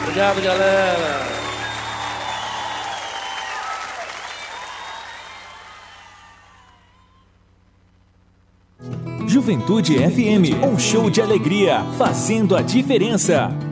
Obrigado, galera. Juventude FM, um show de alegria, fazendo a diferença.